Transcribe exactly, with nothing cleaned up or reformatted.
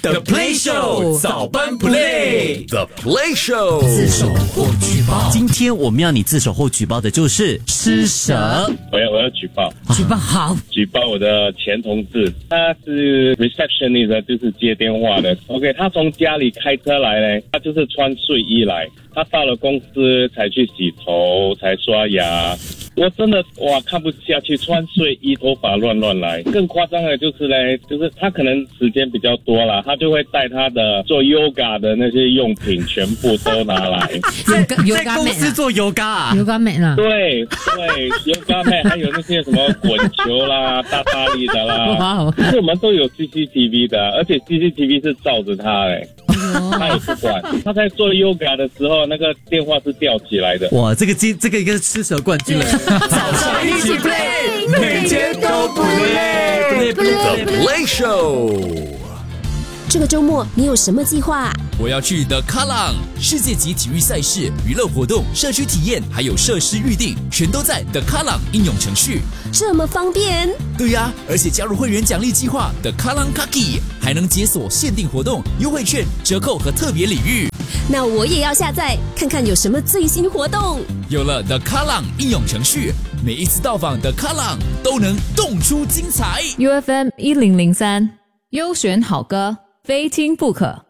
The Play Show 早班 Play The Play Show 自首或举报。 今天我们要你自首或举报的就是施舍。 我要我要举报， 举报好， 举报我的前同事，他是 receptionist， 就是接电话的。OK， 他从家里开车来呢，他就是穿睡衣来，他到了公司才去洗头，才刷牙。我真的哇看不下去，穿睡衣头发乱乱来。更夸张的就是呢，就是他可能时间比较多啦，他就会带他的做 yoga 的那些用品全部都拿来。 yoga 在公司做 yoga 啊 yoga mat 啦， 对对 yoga mat， 还有那些什么滚球啦、大大力的啦， 哇， 其实我们都有 C C T V 的，而且 C C T V 是照着他哎。他也不管，他在做 yoga 的时候，那个电话是吊起来的。 哇，这个这这个应该是施舍冠军了。 早上一起 play， 每天都不累。 The Play Show。 这个周末你有什么计划？ 我要去的卡朗世界级体育赛事、娱乐活动、社区体验，还有设施预定，全都在的卡朗应用程序。 这么方便？ 对呀、啊，而且加入会员奖励计划的卡朗卡基，还能解锁限定活动、优惠券、折扣和特别礼遇。 那我也要下载看看有什么最新活动。 有了的卡朗应用程序，每一次到访的卡朗都能动出精彩。 U F M 一零零三，优选好歌，非听不可。